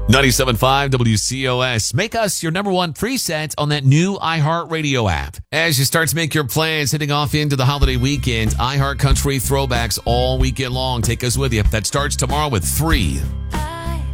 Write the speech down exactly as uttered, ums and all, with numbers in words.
ninety-seven point five W C O S. Make us your number one preset on that new iHeartRadio app. As you start to make your plans heading off into the holiday weekend, iHeart Country throwbacks all weekend long. Take us with you. That starts tomorrow with Three.